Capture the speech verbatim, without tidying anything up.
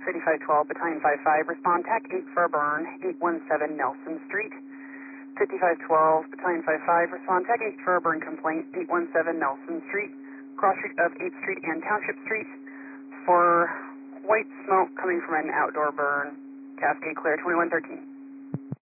fifty-five twelve, Battalion five five, respond TAC eight for a burn, eight one seven Nelson Street. fifty-five twelve, Battalion five five, respond TAC eight for a burn complaint, eight one seven Nelson Street, cross street of eighth Street and Township Street for white smoke coming from an outdoor burn. Cascade clear, twenty-one thirteen.